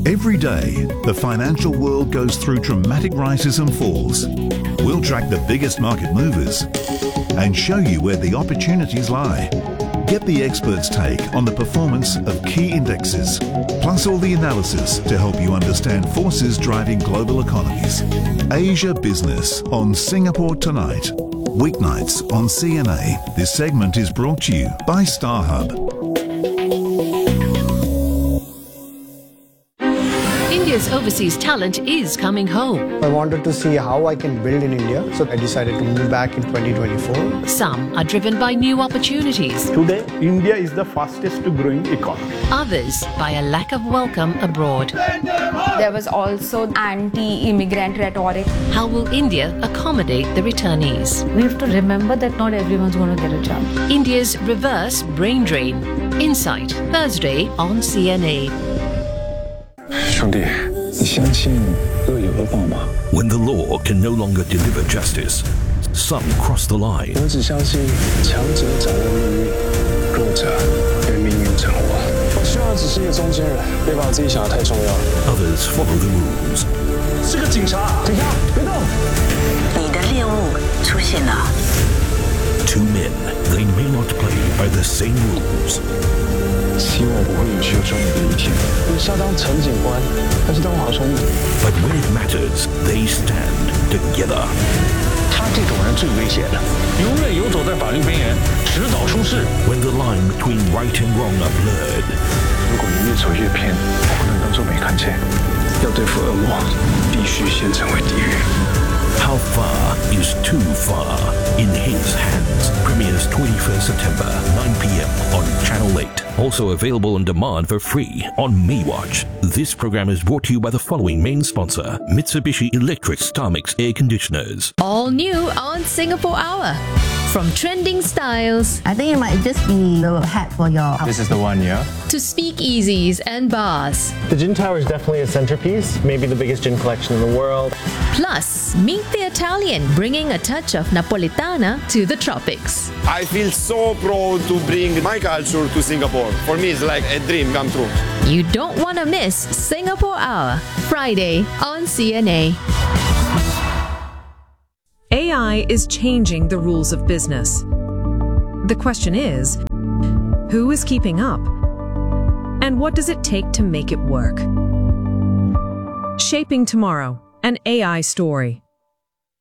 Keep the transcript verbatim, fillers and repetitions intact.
Every day, the financial world goes through dramatic rises and falls. We'll track the biggest market movers and show you where the opportunities lie. Get the experts' take on the performance of key indexes, plus all the analysis to help you understand forces driving global economies. Asia Business on Singapore Tonight. Weeknights on C N A. This segment is brought to you by StarHub. India's overseas talent is coming home. I wanted to see how I can build in India, so I decided to move back in twenty twenty-four. Some are driven by new opportunities. Today, India is the fastest growing economy. Others by a lack of welcome abroad. There was also anti-immigrant rhetoric. How will India accommodate the returnees? We have to remember that not everyone's going to get a job. India's reverse brain drain. Insight, Thursday on C N A. 兄弟，你相信恶有恶报吗？ When the law can no longer deliver justice, some cross the line. 我只相信强者掌握命运，弱者被命运掌握。我希望只是一个中间人，别把自己想得太重要。 Others follow the rules. 是个警察，警察，别动！ 你的猎物出现了。 Two men, they may not play by the same rules. 希望不会有需要专业的一天。你是要当陈警官，还是当我好兄弟 But when it matters, they stand together. 他这种人最危险的，永远游走在法律边缘，迟早出事。 When the line between right and wrong are blurred. 如果你越走越偏，不能当作没看见。要对付恶魔，必须先成为地狱。 How far is too far? In His Hands premieres twenty-first September, nine p.m. on Channel eight. Also available on demand for free on MeWatch. This program is brought to you by the following main sponsor, Mitsubishi Electric Starmix Air Conditioners. All new on Singapore Hour. From trending styles, I think it might just be the hat for your... This is the one, yeah? To speakeasies and bars. The gin tower is definitely a centerpiece, maybe the biggest gin collection in the world. Plus, meet the Italian, bringing a touch of Napolitana to the tropics. I feel so proud to bring my culture to Singapore. For me, it's like a dream come true. You don't want to miss Singapore Hour, Friday on C N A. A I is changing the rules of business. The question is, who is keeping up? And what does it take to make it work? Shaping Tomorrow, an A I story.